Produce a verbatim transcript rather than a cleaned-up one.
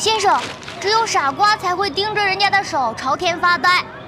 先生，只有傻瓜才会盯着人家的手朝天发呆。